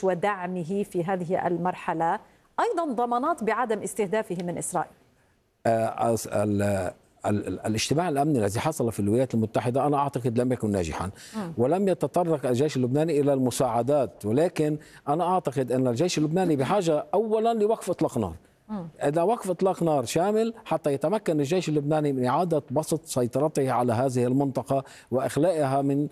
الجيش ودعمه في هذه المرحلة، أيضا ضمانات بعدم استهدافه من إسرائيل. الاجتماع الأمني الذي حصل في الولايات المتحدة أنا أعتقد لم يكن ناجحا، ولم يتطرق الجيش اللبناني إلى المساعدات، ولكن أنا أعتقد أن الجيش اللبناني بحاجة أولا لوقف إطلاق نار. إذا وقف إطلاق نار شامل حتى يتمكن الجيش اللبناني من إعادة بسط سيطرته على هذه المنطقة وإخلائها من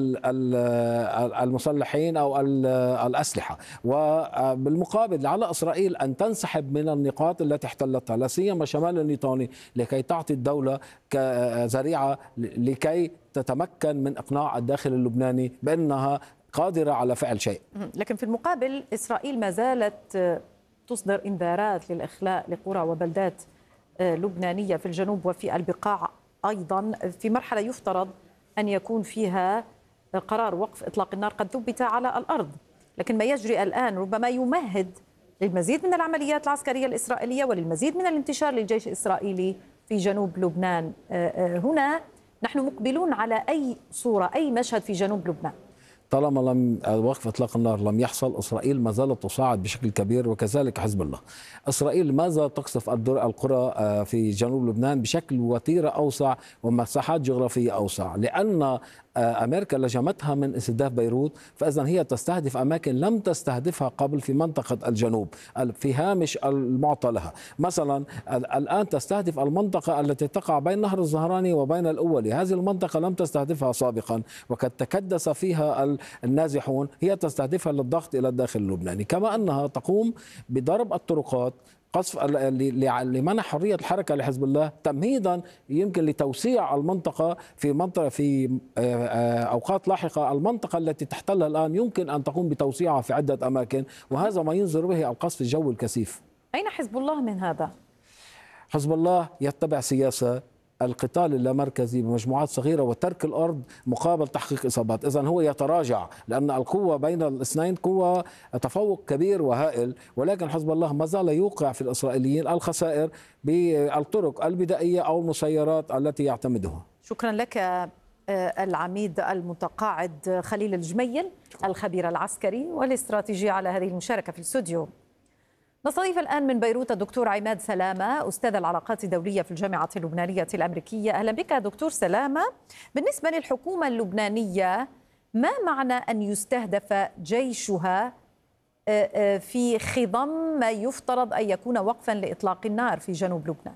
المسلحين أو الأسلحة، وبالمقابل على إسرائيل أن تنسحب من النقاط التي احتلتها لا سيما شمال النيطاني لكي تعطي الدولة كذريعة لكي تتمكن من إقناع الداخل اللبناني بأنها قادرة على فعل شيء. لكن في المقابل إسرائيل ما زالت تصدر إنذارات للإخلاء لقرى وبلدات لبنانية في الجنوب وفي البقاع أيضا، في مرحلة يفترض أن يكون فيها قرار وقف إطلاق النار قد ثبت على الأرض. لكن ما يجري الآن ربما يمهد للمزيد من العمليات العسكرية الإسرائيلية وللمزيد من الانتشار للجيش الإسرائيلي في جنوب لبنان. هنا نحن مقبلون على أي صورة، أي مشهد في جنوب لبنان؟ طالما لم وقف اطلاق النار لم يحصل، اسرائيل ما زالت تصاعد بشكل كبير وكذلك حزب الله. اسرائيل ما زالت تقصف القرى في جنوب لبنان بشكل وتيره اوسع ومساحات جغرافيه اوسع، لان امريكا لجمتها من استهداف بيروت، فاذا هي تستهدف اماكن لم تستهدفها قبل في منطقه الجنوب في هامش المعطى لها. مثلا الان تستهدف المنطقه التي تقع بين نهر الزهراني وبين الاولي، هذه المنطقه لم تستهدفها سابقا وقد تكدس فيها النازحون، هي تستهدفها للضغط الى الداخل اللبناني، كما انها تقوم بضرب الطرقات قصف لمنع حرية الحركة لحزب الله، تمهيدا يمكن لتوسيع المنطقة في أوقات لاحقة. المنطقة التي تحتلها الآن يمكن أن تقوم بتوسيعها في عدة أماكن، وهذا ما ينذر به القصف الجوي الكثيف. أين حزب الله من هذا؟ حزب الله يتبع سياسة القتال اللامركزي بمجموعات صغيرة وترك الأرض مقابل تحقيق إصابات. إذن هو يتراجع لأن القوة بين الاثنين قوة تفوق كبير وهائل، ولكن حزب الله ما زال يوقع في الإسرائيليين الخسائر بالطرق البدائية أو المسيرات التي يعتمدها. شكرا لك العميد المتقاعد خليل الجميل، الخبير العسكري والاستراتيجي، على هذه المشاركة في الاستوديو. نستضيف الآن من بيروت الدكتور عماد سلامة، أستاذ العلاقات الدولية في الجامعة اللبنانية الأمريكية. أهلا بك دكتور سلامة. بالنسبة للحكومة اللبنانية، ما معنى أن يستهدف جيشها في خضم ما يفترض أن يكون وقفا لإطلاق النار في جنوب لبنان؟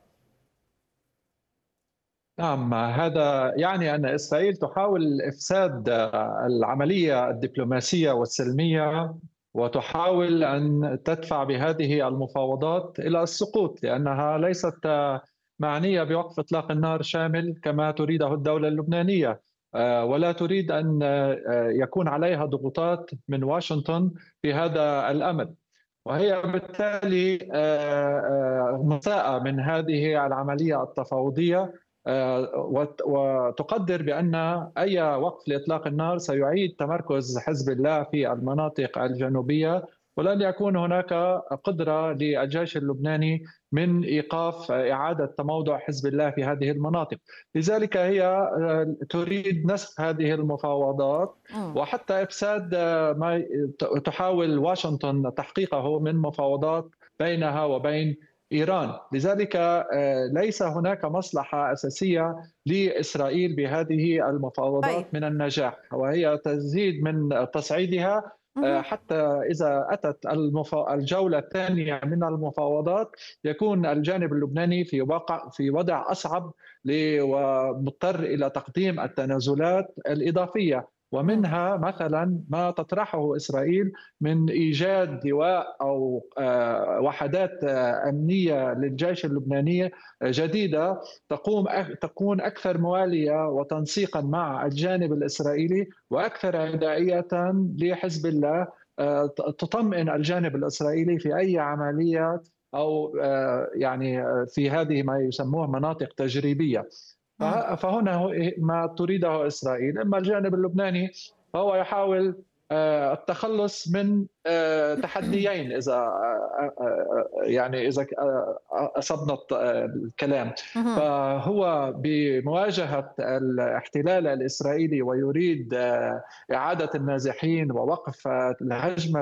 نعم، هذا يعني أن إسرائيل تحاول إفساد العملية الدبلوماسية والسلمية، وتحاول أن تدفع بهذه المفاوضات إلى السقوط، لأنها ليست معنية بوقف إطلاق النار شامل كما تريده الدولة اللبنانية، ولا تريد أن يكون عليها ضغوطات من واشنطن في هذا الأمر. وهي بالتالي مساءة من هذه العملية التفاوضية، وتقدر بأن أي وقف لإطلاق النار سيعيد تمركز حزب الله في المناطق الجنوبية، ولن يكون هناك قدرة للجيش اللبناني من إيقاف إعادة تموضع حزب الله في هذه المناطق. لذلك هي تريد نسف هذه المفاوضات وحتى إفساد ما تحاول واشنطن تحقيقه من مفاوضات بينها وبين إيران. لذلك ليس هناك مصلحة أساسية لإسرائيل بهذه المفاوضات من النجاح، وهي تزيد من تصعيدها حتى إذا أتت الجولة الثانية من المفاوضات يكون الجانب اللبناني في وضع أصعب ومضطر إلى تقديم التنازلات الإضافية، ومنها مثلا ما تطرحه إسرائيل من إيجاد لواء أو وحدات أمنية للجيش اللبناني جديدة تكون أكثر موالية وتنسيقا مع الجانب الإسرائيلي وأكثر عدائية لحزب الله، تطمئن الجانب الإسرائيلي في أي عمليات أو يعني في هذه ما يسموه مناطق تجريبية. فهنا ما تريده إسرائيل. أما الجانب اللبناني فهو يحاول التخلص من تحديين إذا يعني إذا أصبنا الكلام، فهو بمواجهة الاحتلال الإسرائيلي ويريد إعادة النازحين ووقف الهجمة